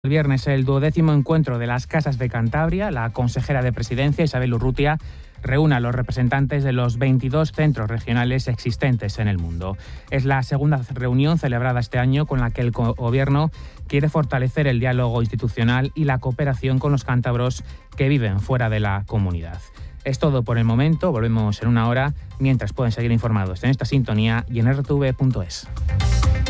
El viernes el 12º encuentro de las Casas de Cantabria. La consejera de Presidencia, Isabel Urrutia, reúne a los representantes de los 22 centros regionales existentes en el mundo. Es la segunda reunión celebrada este año con la que el Gobierno quiere fortalecer el diálogo institucional y la cooperación con los cántabros que viven fuera de la comunidad. Es todo por el momento, volvemos en una hora, mientras pueden seguir informados en esta sintonía y en rtv.es.